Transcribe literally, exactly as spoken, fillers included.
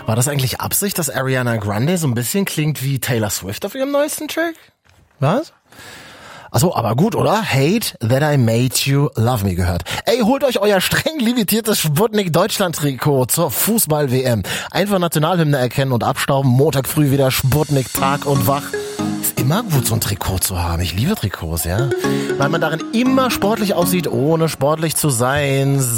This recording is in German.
War das eigentlich Absicht, dass Ariana Grande so ein bisschen klingt wie Taylor Swift auf ihrem neuesten Track? Was? Achso, aber gut, oder? Hate That I Made You Love Me gehört. Ey, holt euch euer streng limitiertes Sputnik-Deutschland-Trikot zur Fußball-W M. Einfach Nationalhymne erkennen und abstauben. Montag früh wieder Sputnik, Tag und wach. Ist immer gut, so ein Trikot zu haben. Ich liebe Trikots, ja. Weil man darin immer sportlich aussieht, ohne sportlich zu sein.